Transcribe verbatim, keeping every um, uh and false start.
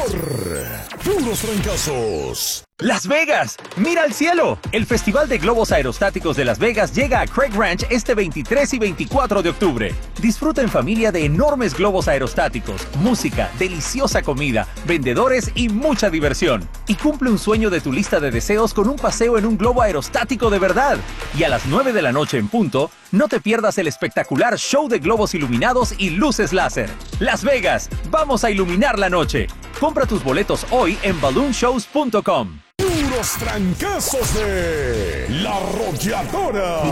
por Puros Trancazos. Las Vegas, mira al cielo. El Festival de Globos Aerostáticos de Las Vegas llega a Craig Ranch este veintitrés y veinticuatro de octubre. Disfruta en familia de enormes globos aerostáticos, música, deliciosa comida, vendedores y mucha diversión. Y cumple un sueño de tu lista de deseos con un paseo en un globo aerostático de verdad. Y a las nueve de la noche en punto, no te pierdas el espectacular show de globos iluminados y luces láser. Las Vegas, vamos a iluminar la noche. Compra tus boletos hoy en balloon shows punto com. Puros Trancazos de La Rockeadora.